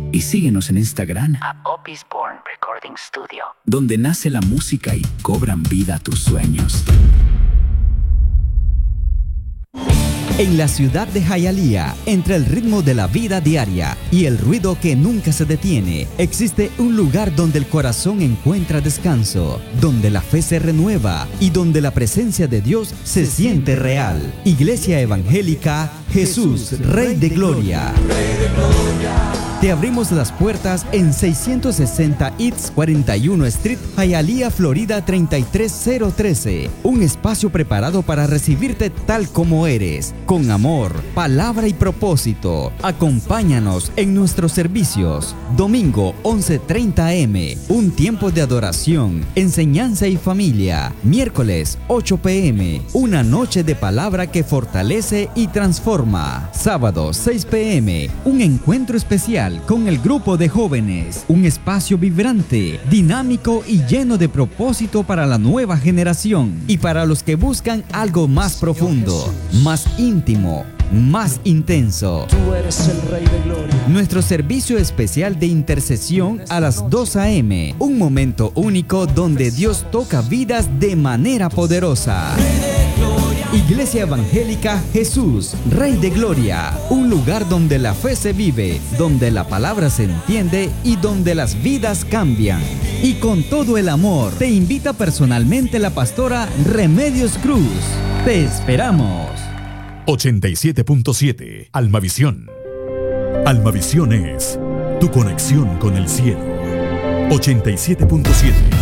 Y síguenos en Instagram, a Opus Born Recording Studio, donde nace la música y cobran vida tus sueños. En la ciudad de Hialeah, entre el ritmo de la vida diaria y el ruido que nunca se detiene, existe un lugar donde el corazón encuentra descanso, donde la fe se renueva y donde la presencia de Dios se siente real. Iglesia Evangélica Jesús, Rey de Gloria. Te abrimos las puertas en 660 East 41 Street, Hialeah, Florida 33013. Un espacio preparado para recibirte tal como eres, con amor, palabra y propósito. Acompáñanos en nuestros servicios. Domingo 11:30 am, un tiempo de adoración, enseñanza y familia. Miércoles 8 p.m, una noche de palabra que fortalece y transforma. Sábado 6 p.m, un encuentro especial con el grupo de jóvenes, un espacio vibrante, dinámico y lleno de propósito para la nueva generación y para los que buscan algo más profundo, más íntimo, más intenso. Tú eres el Rey de Gloria. Nuestro servicio especial de intercesión a las 2 a.m, un momento único donde Dios toca vidas de manera poderosa. Iglesia Evangélica Jesús, Rey de Gloria, un lugar donde la fe se vive, donde la palabra se entiende y donde las vidas cambian. Y con todo el amor, te invita personalmente la pastora Remedios Cruz. Te esperamos. 87.7 Almavisión. Almavisión es tu conexión con el cielo. 87.7